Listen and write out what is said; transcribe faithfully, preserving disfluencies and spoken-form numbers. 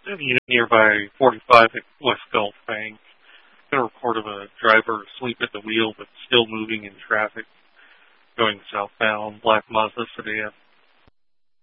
Unit nearby forty-five at West Gulf Bank. Got a report of a driver asleep at the wheel but still moving in traffic going southbound. Black Mazda sedan.